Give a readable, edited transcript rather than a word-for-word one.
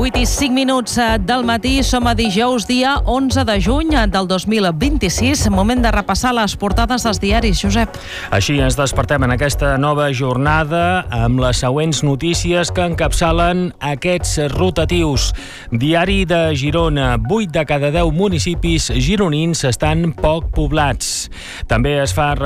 8:05 del matí, som a dijous, dia 11 de juny del 2026. Moment de repassar les portades dels diaris, Josep. Així ens despertem en aquesta nova jornada amb les següents notícies que encapçalen aquests rotatius. Diari de Girona: 8 de cada 10 municipis gironins estan poc poblats. També es fa